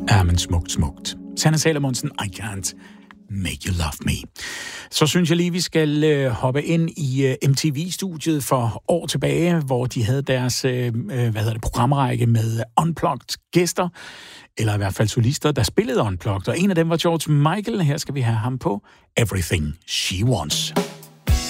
Ja, men smukt, smukt. Sanne Salomonsen, I can't make you love me. Så synes jeg lige, vi skal hoppe ind i MTV-studiet for år tilbage, hvor de havde deres programrække med unplugged gæster, eller i hvert fald solister, der spillede unplugged, og en af dem var George Michael. Her skal vi have ham på Everything She Wants.